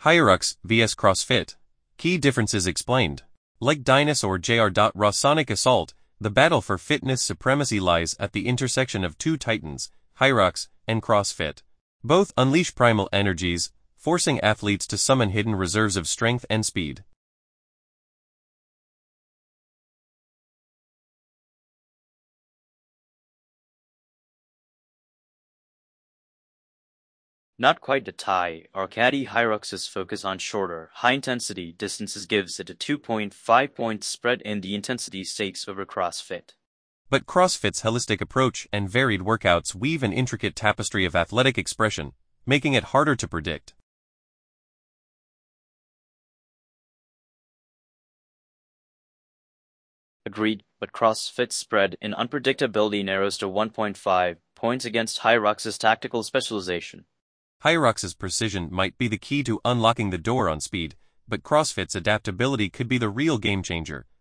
Hyrox vs CrossFit. Key differences explained. Like Dynas or JR. Sonic Assault, the battle for fitness supremacy lies at the intersection of two titans, Hyrox and CrossFit. Both unleash primal energies, forcing athletes to summon hidden reserves of strength and speed. Not quite a tie, Arkady Hyrox's focus on shorter, high-intensity distances gives it a 2.5-point spread in the intensity stakes over CrossFit. But CrossFit's holistic approach and varied workouts weave an intricate tapestry of athletic expression, making it harder to predict. Agreed, but CrossFit's spread in unpredictability narrows to 1.5 points against Hyrox's tactical specialization. Hyrox's precision might be the key to unlocking the door on speed, but CrossFit's adaptability could be the real game changer,